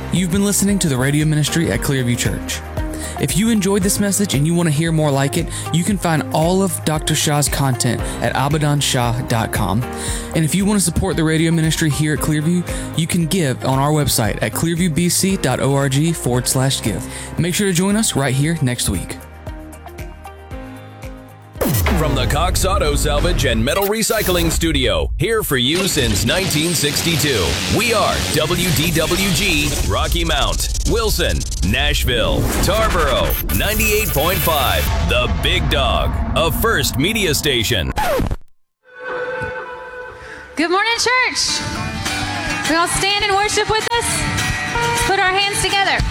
You've been listening to the radio ministry at Clearview Church. If you enjoyed this message and you want to hear more like it, you can find all of Dr. Shah's content at abadanshah.com. And if you want to support the radio ministry here at Clearview, you can give on our website at clearviewbc.org/give. Make sure to join us right here next week. From the Cox Auto Salvage and Metal Recycling Studio, here for you since 1962. We are WDWG, Rocky Mount, Wilson, Nashville, Tarboro, 98.5, The Big Dog, a First Media station. Good morning, church. We all stand and worship with us. Let's put our hands together.